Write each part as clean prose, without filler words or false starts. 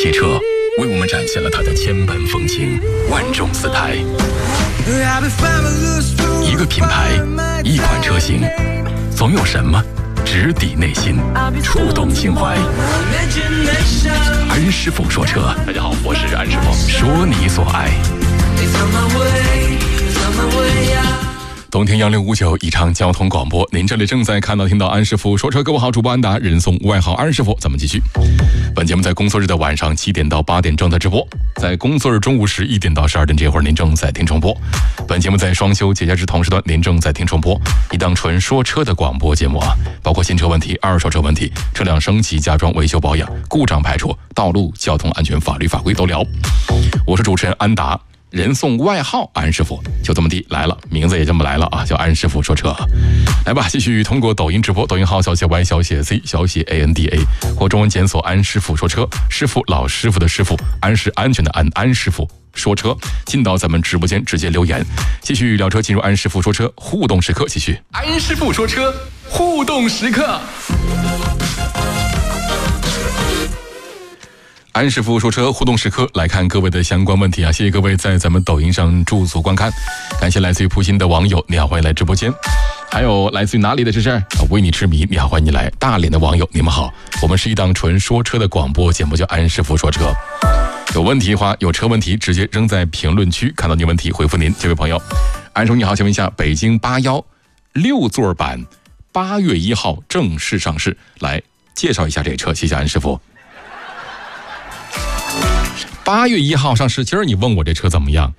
汽车为我们展现了它的千般风情，万众四台。一个品牌，一款车型，总有什么直抵内心，触动心怀。安师傅说车，大家好，我是安师傅，说你所爱。冬天1059宜昌交通广播，您这里正在看到听到安师傅说车，各位好，主播安达，人送外号安师傅。咱们继续，本节目在工作日的晚上7点到8点正在直播，在工作日中午11点到12点这会儿您正在听重播。本节目在双休节假日同时段您正在听重播，一档纯说车的广播节目啊，包括新车问题、二手车问题、车辆升级、加装、维修保养、故障排除、道路交通安全、法律法规都聊。我是主持人安达。人送外号安师傅，就这么地来了，名字也这么来了啊，叫安师傅说车。来吧，继续通过抖音直播，抖音号小写 Y 小写 Z 小写 ANDA 或中文检索安师傅说车，师傅老师傅的师傅，安是安全的安，安师傅说车，进到咱们直播间直接留言，继续聊车，进入安师傅说车互动时刻，继续安师傅说车互动时刻。安师傅说车互动时刻，来看各位的相关问题啊！谢谢各位在咱们抖音上驻足观看，感谢来自于普新的网友，你好，欢迎来直播间。还有来自于哪里的这是为你痴迷，你好，欢迎你来。大连的网友，你们好，我们是一档纯说车的广播节目，叫安师傅说车。有问题的话，有车问题直接扔在评论区，看到你问题回复您。这位朋友，安叔你好，请问一下，北京81 6座版8月1号正式上市，来介绍一下这车，谢谢安师傅。8月1号上市，今儿你问我这车怎么样？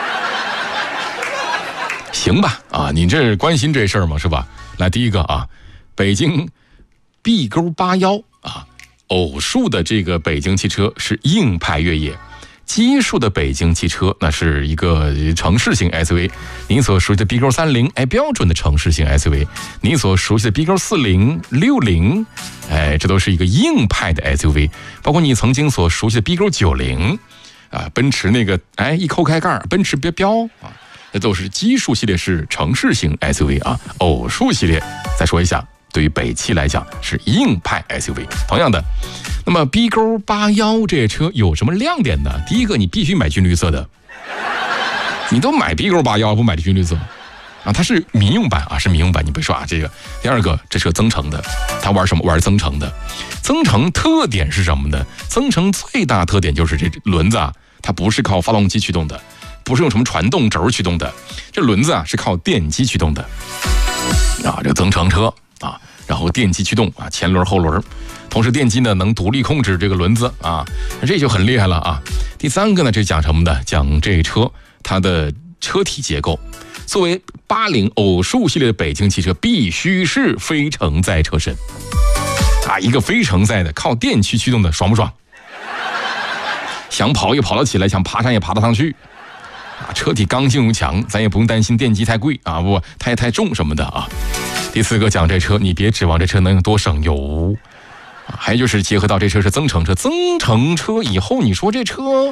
行吧，啊，你这关心这事儿吗？是吧？来，第一个啊，北京 B 勾81啊，偶数的这个北京汽车是硬派越野，奇数的北京汽车那是一个城市型 SUV， 您所熟悉的 B 勾30，标准的城市型 SUV， 您所熟悉的 B 勾40、60。这都是一个硬派的 SUV， 包括你曾经所熟悉的 B 勾90啊，奔驰那个一抠开盖，奔驰标啊，这都是奇数系列是城市型 SUV 啊，偶数系列再说一下，对于北汽来讲是硬派 SUV。同样的，那么 B 勾81这车有什么亮点呢？第一个，你必须买军绿色的，你都买 B 勾81不买军绿色。啊，它是民用版啊，是民用版，你别说啊，这个。第二个，这车增程的，它玩什么？玩增程的。增程特点是什么呢？增程最大特点就是这轮子啊，它不是靠发动机驱动的，不是用什么传动轴驱动的，这轮子啊是靠电机驱动的。啊，这个增程车啊，然后电机驱动啊，前轮后轮，同时电机呢能独立控制这个轮子啊，这就很厉害了啊。第三个呢，这讲什么呢？讲这车它的车体结构。作为80偶数系列的北京汽车，必须是非承载车身啊，一个非承载的靠电驱驱动的，爽不爽？想跑也跑得起来，想爬山也爬得上去啊！车体刚性又强，咱也不用担心电机太贵啊，不太重什么的啊。第四个讲这车，你别指望这车能多省油啊，还有就是结合到这车是增程车，增程车以后你说这车，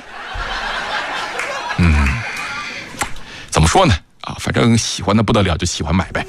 怎么说呢？啊，反正喜欢的不得了就喜欢买呗。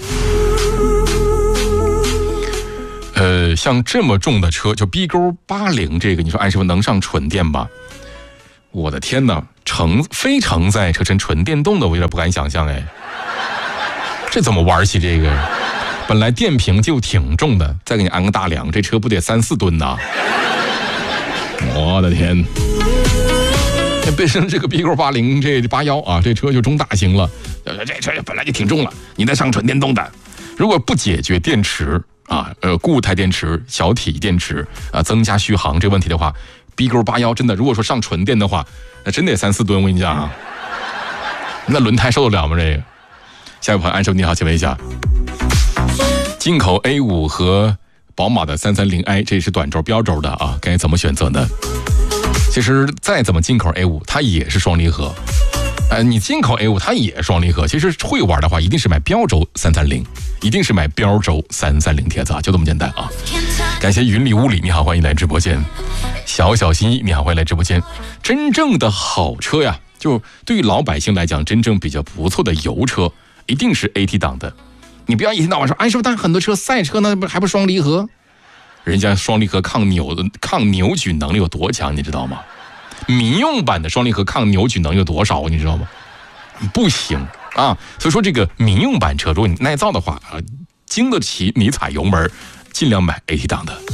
像这么重的车，就 B 勾80这个，你说安师傅能上纯电吧？我的天哪，非承载车身纯电动的，我有点不敢想象哎。这怎么玩起这个？本来电瓶就挺重的，再给你安个大梁，这车不得3、4吨呐？我的天！变成这个 B 勾80这81啊，这车就中大型了。这车本来就挺重了，你再上纯电动的，如果不解决电池啊，固态电池、小体电池啊，增加续航这问题的话 ，B 勾81真的，如果说上纯电的话，那真得3、4吨，我跟你讲啊，那轮胎受得了吗？这个，下一位朋友安师傅你好，请问一下，进口 A5 和宝马的330i，这是短轴标轴的啊，该怎么选择呢？其实再怎么进口 A5， 它也是双离合。你进口 A5 它也双离合，其实会玩的话一定是买标轴330，一定是买标轴330贴子啊，就这么简单啊。感谢云里雾里，你好，欢迎来直播间。小小心意，你好，欢迎来直播间。真正的好车呀，就对于老百姓来讲，真正比较不错的油车一定是 AT 档的。你不要一天到晚说，哎，是不是？但很多车赛车呢，还不双离合？人家双离合抗扭举能力有多强，你知道吗？ 民用版的双离合抗扭矩能有多少？你知道吗？不行啊！所以说这个民用版车，如果你耐造的话啊，经得起你踩油门，尽量买 AT 档的。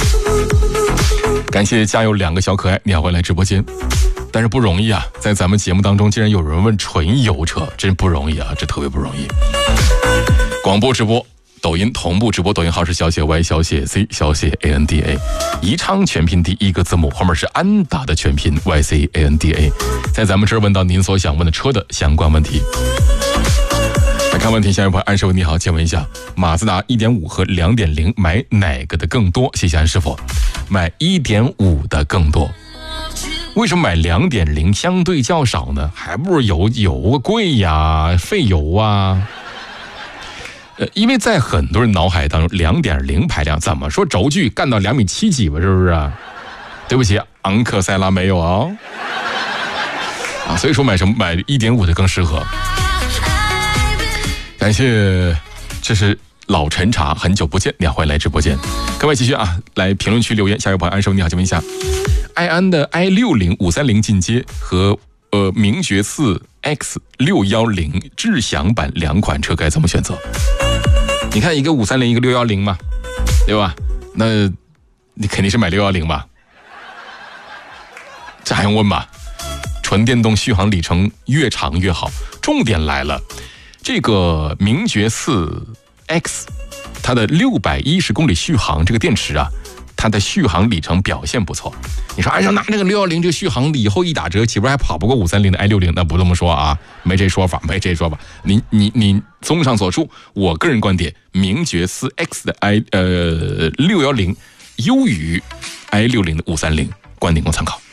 感谢加油2个小可爱，你好，回来直播间。但是不容易啊，在咱们节目当中竟然有人问纯油车，真不容易啊，这特别不容易。广播直播抖音同步直播，抖音号是小写 Y 小写 C 小写 ANDA， 宜昌全拼第一个字母后面是安达的全拼 YCANDA。 在咱们这儿问到您所想问的车的相关问题。来看问题，下一位安师傅你好，请问一下，马自达 1.5 和 2.0 买哪个的更多？谢谢安师傅。买 1.5 的更多。为什么买 2.0 相对较少呢？还不如油贵呀，费油啊。因为在很多人脑海当中 2.0 排量怎么说轴距干到2.7米几吧，是不是啊？对不起，昂克赛拉没有哦。啊，所以说买 1.5 的更适合。感谢，这是老陈茶，很久不见，你好，欢迎来直播间。各位继续啊，来评论区留言。下一位朋友安生你好，请问一下，埃安的 i60 530进阶和名爵4 X 610智享版2款车该怎么选择？你看一个530，一个610嘛，对吧？那你肯定是买610吧？这还用问吗？纯电动续航里程越长越好。重点来了，这个名爵4 X 它的610公里续航，这个电池啊，它的续航里程表现不错。你说按照拿这个610这个续航以后一打折，岂不是还跑不过530的 i60？ 那不这么说啊，没这说法。你综上所述，我个人观点，名爵4 X 的610优于 i60 的530，观点供参考。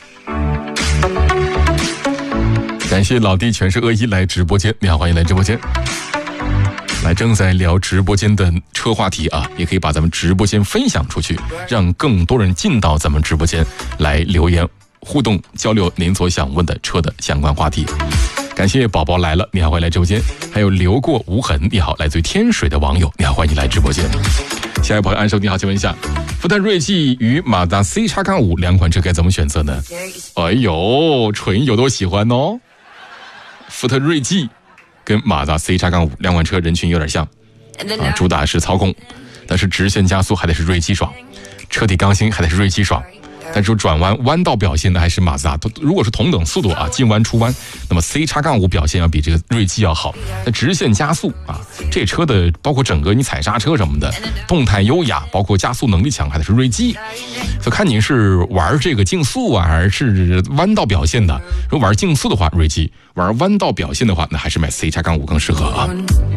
感谢老弟全是恶意来直播间，你好，欢迎来直播间。来，正在聊直播间的车话题啊，也可以把咱们直播间分享出去，让更多人进到咱们直播间来留言互动交流您所想问的车的相关话题。感谢宝宝来了，你好，欢迎来直播间。还有流过无痕，你好，来自于天水的网友，你好，欢迎你来直播间。下一位朋友安生，你好，请问一下，福特锐际与马自达 C-5 2款车该怎么选择呢？哎呦，纯油都喜欢哦。福特锐际跟马自达 C-5 2款车人群有点像啊，主打是操控，但是直线加速还得是锐际爽，车体刚性还得是锐际爽，但是转弯道表现的还是马自达。如果是同等速度啊，进弯出弯，那么 C-5 表现要比这个锐际要好。那直线加速啊，这车的包括整个你踩刹车什么的，动态优雅，包括加速能力强，还得是锐际。就看你是玩这个竞速啊，还是弯道表现的。如果玩竞速的话，锐际；玩弯道表现的话，那还是买 C-5 更适合啊。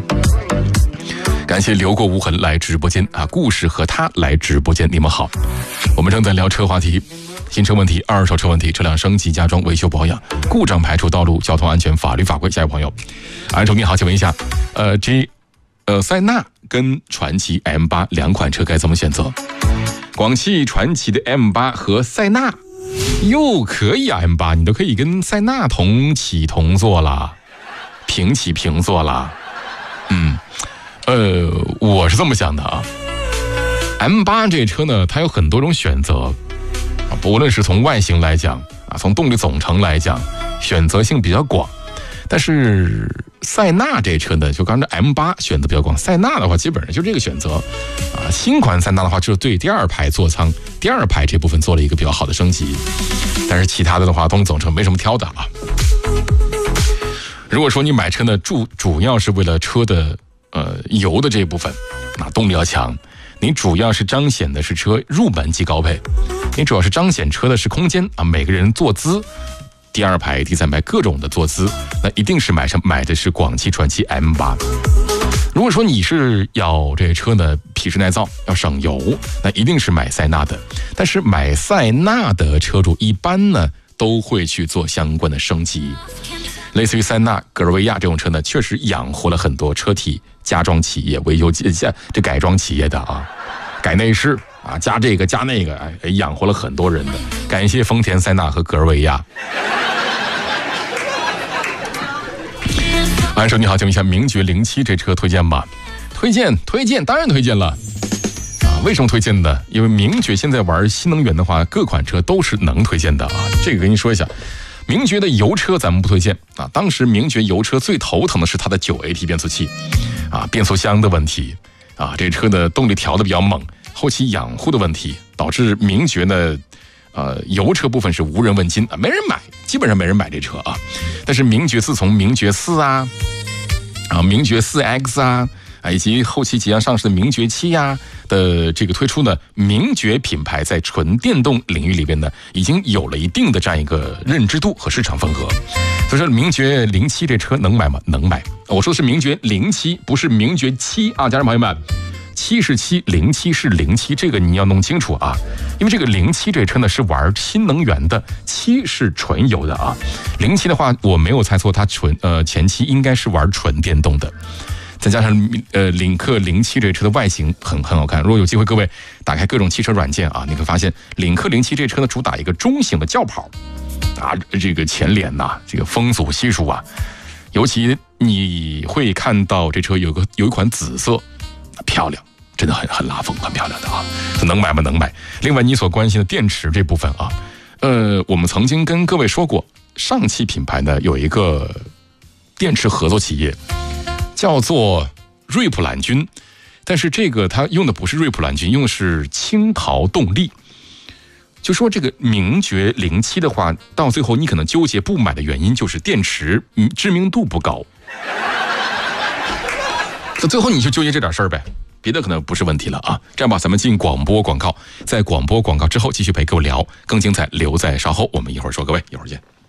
感谢流过无痕来直播间啊，故事和他来直播间，你们好。我们正在聊车话题，新车问题、二手车问题、车辆升级加装、维修保养、故障排除、道路交通安全、法律法规。下一位朋友，安手你好，请问一下，塞纳跟传祺 M8 2款车该怎么选择？广汽传祺的 M8 和塞纳又可以啊 ，M8 你都可以跟塞纳同起同坐啦，平起平坐啦。我是这么想的啊 ，M8 这车呢，它有很多种选择啊，不论是从外形来讲啊，从动力总成来讲，选择性比较广。但是塞纳这车呢，就刚才 M8 选择比较广，塞纳的话基本上就这个选择啊。新款塞纳的话，就是对第二排座舱、第二排这部分做了一个比较好的升级，但是其他的话，动力总成没什么挑的啊。如果说你买车呢，主要是为了车的油的这一部分，那动力要强。你主要是彰显的是车入门级高配，你主要是彰显车的是空间啊，每个人坐姿。第二排、第三排各种的坐姿，那一定是买的是广汽传祺 M8。如果说你是要这车呢皮实耐造，要省油，那一定是买塞纳的。但是买塞纳的车主一般呢都会去做相关的升级，类似于塞纳、格尔维亚这种车呢，确实养活了很多车体加装企业、维修这改装企业的啊，改内饰啊，加这个加那个，养活了很多人的。感谢丰田塞纳和格尔维亚。安生你好，请问一下，名爵07这车推荐吗？推荐，当然推荐了。啊， 为什么推荐呢？因为名爵现在玩新能源的话，各款车都是能推荐的啊。这个跟您说一下，名爵的油车咱们不推荐啊。当时名爵油车最头疼的是它的9AT 变速器啊，变速箱的问题啊，这车的动力调的比较猛，后期养护的问题，导致名爵呢。油车部分是无人问津啊，没人买，基本上没人买这车啊。但是名爵自从名爵4名爵4X 以及后期即将上市的名爵7的这个推出呢，名爵品牌在纯电动领域里边呢，已经有了一定的这样一个认知度和市场份额。所以说，名爵07这车能买吗？能买。我说的是名爵07，不是名爵7啊，家人朋友们。7是7，07是07，这个你要弄清楚啊，因为这个07这车呢是玩新能源的，7是纯油的啊。07的话，我没有猜错，它前期应该是玩纯电动的。再加上领克07这车的外形很好看，如果有机会各位打开各种汽车软件啊，你会发现领克07这车呢主打一个中型的轿跑啊，这个前脸这个风阻系数尤其你会看到这车有一款紫色，漂亮。真的很拉风，很漂亮的啊！能买吗？能买。另外，你所关心的电池这部分我们曾经跟各位说过，上汽品牌呢有一个电池合作企业，叫做瑞普兰君，但是这个它用的不是瑞普兰君，用的是青陶动力。就说这个名爵07的话，到最后你可能纠结不买的原因就是电池知名度不高，那最后你就纠结这点事儿呗。别的可能不是问题了啊！这样吧，咱们进广播广告，在广播广告之后继续陪各位聊更精彩，留在稍后，我们一会儿说，各位一会儿见。